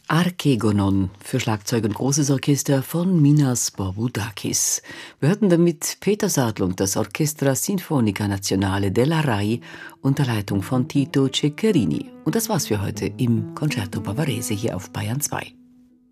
Arkegonon für Schlagzeug und großes Orchester von Minas Borbudakis. Wir hörten damit Peter Sadl und das Orchestra Sinfonica Nazionale della Rai unter Leitung von Tito Ceccherini. Und das war's für heute im Concerto Bavarese hier auf Bayern 2.